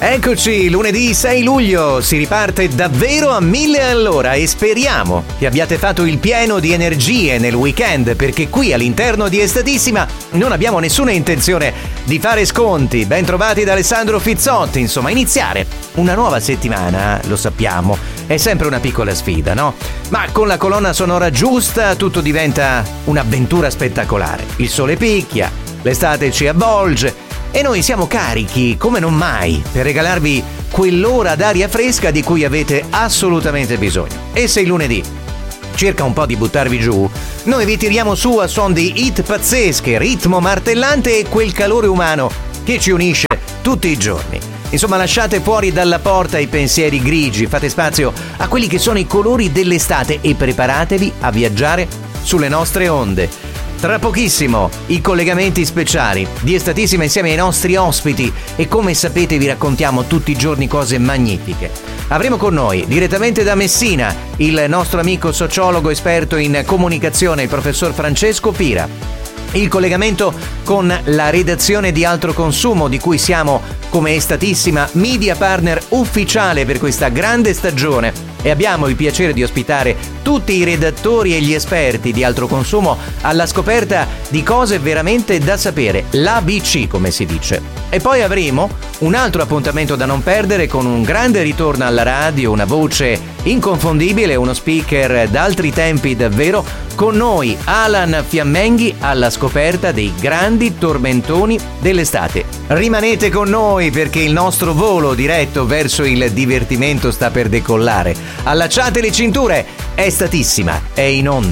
Eccoci, lunedì 6 luglio, si riparte davvero a 1000 all'ora e speriamo che abbiate fatto il pieno di energie nel weekend, perché qui all'interno di Estatissima non abbiamo nessuna intenzione di fare sconti. Ben trovati da Alessandro Fizzotti. Insomma, iniziare una nuova settimana, lo sappiamo, è sempre una piccola sfida, no? Ma con la colonna sonora giusta tutto diventa un'avventura spettacolare. Il sole picchia, l'estate ci avvolge e noi siamo carichi come non mai per regalarvi quell'ora d'aria fresca di cui avete assolutamente bisogno. E se il lunedì cerca un po' di buttarvi giù, noi vi tiriamo su a suon di hit pazzesche, ritmo martellante e quel calore umano che ci unisce tutti i giorni. Insomma, lasciate fuori dalla porta i pensieri grigi, fate spazio a quelli che sono i colori dell'estate e preparatevi a viaggiare sulle nostre onde. Tra pochissimo i collegamenti speciali di Estatissima insieme ai nostri ospiti e, come sapete, vi raccontiamo tutti i giorni cose magnifiche. Avremo con noi direttamente da Messina il nostro amico sociologo esperto in comunicazione, il professor Francesco Pira. Il collegamento con la redazione di Altro Consumo, di cui siamo come Estatissima media partner ufficiale per questa grande stagione, e abbiamo il piacere di ospitare tutti i redattori e gli esperti di Altro Consumo alla scoperta di cose veramente da sapere, l'ABC come si dice. E poi avremo un altro appuntamento da non perdere con un grande ritorno alla radio, una voce inconfondibile, uno speaker d'altri tempi davvero, con noi Alan Fiammenghi alla scoperta dei grandi tormentoni dell'estate. Rimanete con noi perché il nostro volo diretto verso il divertimento sta per decollare. Allacciate le cinture, Estatissima è in onda.